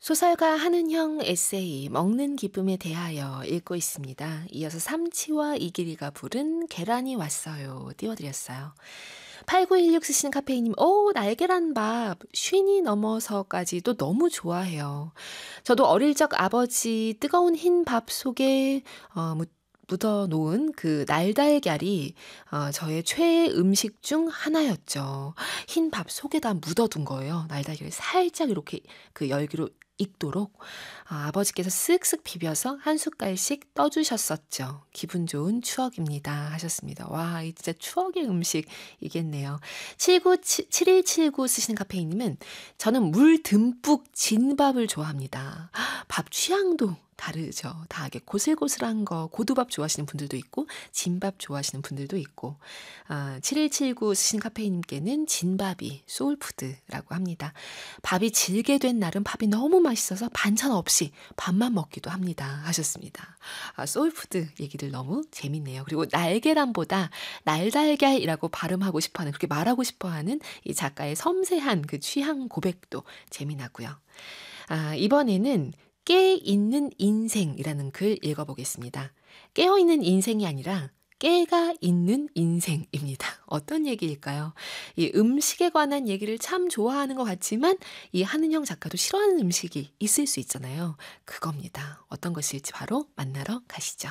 소설가 한은형 에세이 먹는 기쁨에 대하여 읽고 있습니다. 이어서 삼치와 이기리가 부른 계란이 왔어요 띄워드렸어요. 8916 쓰시는 카페이님, 오, 날계란밥 쉰이 넘어서까지도 너무 좋아해요. 저도 어릴 적 아버지 뜨거운 흰 밥 속에 묻어놓은 그 날달걀이 저의 최애 음식 중 하나였죠. 흰 밥 속에다 묻어둔 거예요. 날달걀이 살짝 이렇게 그 열기로 익도록 아버지께서 쓱쓱 비벼서 한 숟갈씩 떠주셨었죠. 기분 좋은 추억입니다 하셨습니다. 와, 이 진짜 추억의 음식이겠네요. 7179 쓰시는 카페이님은 저는 물 듬뿍 진밥을 좋아합니다. 밥 취향도 다르죠. 다 이게 고슬고슬한 거, 고두밥 좋아하시는 분들도 있고 진밥 좋아하시는 분들도 있고 7179 쓰신 카페이님께는 진밥이 소울푸드라고 합니다. 밥이 질게 된 날은 밥이 너무 맛있어서 반찬 없이 밥만 먹기도 합니다 하셨습니다. 소울푸드 얘기들 너무 재밌네요. 그리고 날계란보다 날달걀이라고 발음하고 싶어하는, 그렇게 말하고 싶어하는 이 작가의 섬세한 그 취향 고백도 재미나고요. 이번에는 깨있는 인생이라는 글 읽어보겠습니다. 깨어있는 인생이 아니라 깨가 있는 인생입니다. 어떤 얘기일까요? 이 음식에 관한 얘기를 참 좋아하는 것 같지만 이 한은형 작가도 싫어하는 음식이 있을 수 있잖아요. 그겁니다. 어떤 것일지 바로 만나러 가시죠.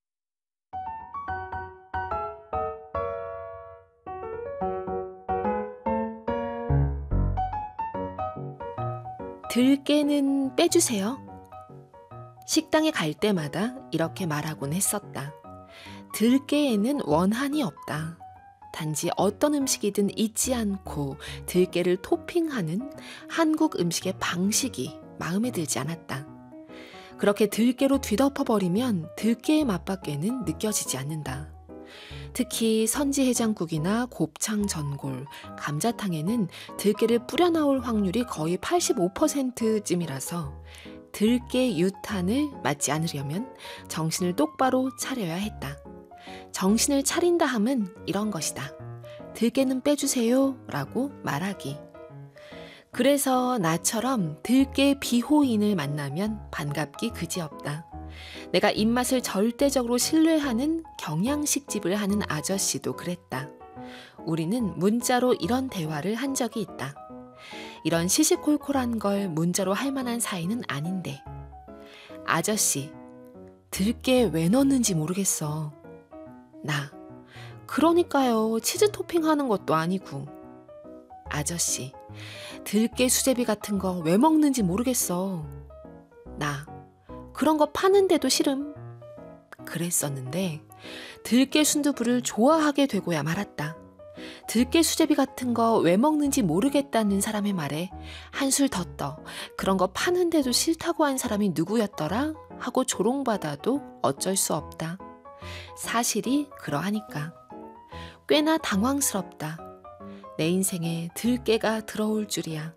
들깨는 빼주세요. 식당에 갈 때마다 이렇게 말하곤 했었다. 들깨에는 원한이 없다. 단지 어떤 음식이든 잊지 않고 들깨를 토핑하는 한국 음식의 방식이 마음에 들지 않았다. 그렇게 들깨로 뒤덮어버리면 들깨의 맛밖에는 느껴지지 않는다. 특히 선지해장국이나 곱창 전골, 감자탕에는 들깨를 뿌려 나올 확률이 거의 85%쯤이라서 들깨 유탄을 맞지 않으려면 정신을 똑바로 차려야 했다. 정신을 차린다 함은 이런 것이다. 들깨는 빼주세요 라고 말하기. 그래서 나처럼 들깨 비호인을 만나면 반갑기 그지없다. 내가 입맛을 절대적으로 신뢰하는 경양식집을 하는 아저씨도 그랬다. 우리는 문자로 이런 대화를 한 적이 있다. 이런 시시콜콜한 걸 문자로 할 만한 사이는 아닌데. 아저씨, 들깨 왜 넣는지 모르겠어. 나, 그러니까요. 치즈 토핑하는 것도 아니고. 아저씨, 들깨 수제비 같은 거 왜 먹는지 모르겠어. 나, 그런 거 파는데도 싫음. 그랬었는데 들깨 순두부를 좋아하게 되고야 말았다. 들깨 수제비 같은 거 왜 먹는지 모르겠다는 사람의 말에 한술 더 떠 그런 거 파는데도 싫다고 한 사람이 누구였더라? 하고 조롱받아도 어쩔 수 없다. 사실이 그러하니까. 꽤나 당황스럽다. 내 인생에 들깨가 들어올 줄이야.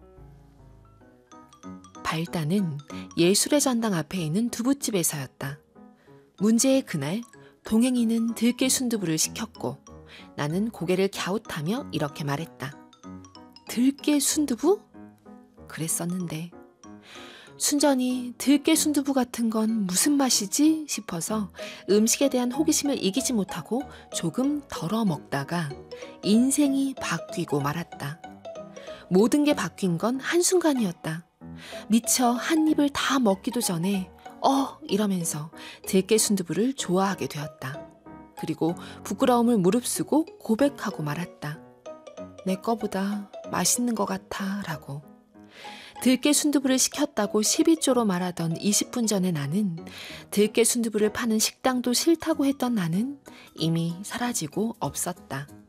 발단은 예술의 전당 앞에 있는 두부집에서였다. 문제의 그날 동행이는 들깨 순두부를 시켰고 나는 고개를 갸웃하며 이렇게 말했다. 들깨 순두부? 그랬었는데. 순전히 들깨 순두부 같은 건 무슨 맛이지 싶어서 음식에 대한 호기심을 이기지 못하고 조금 덜어 먹다가 인생이 바뀌고 말았다. 모든 게 바뀐 건 한순간이었다. 미처 한 입을 다 먹기도 전에 이러면서 들깨 순두부를 좋아하게 되었다. 그리고 부끄러움을 무릅쓰고 고백하고 말았다. 내 거보다 맛있는 것 같아 라고. 들깨 순두부를 시켰다고 12조로 말하던 20분 전에 나는, 들깨 순두부를 파는 식당도 싫다고 했던 나는 이미 사라지고 없었다.